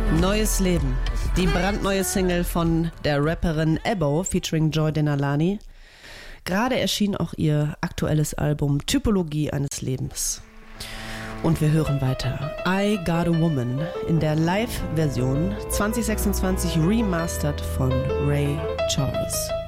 Neues Leben. Die brandneue Single von der Rapperin Ebbo featuring Joy Denalani. Gerade erschien auch ihr aktuelles Album Typologie eines Lebens. Und wir hören weiter. I Got a Woman in der Live-Version 2026 remastered von Ray Charles.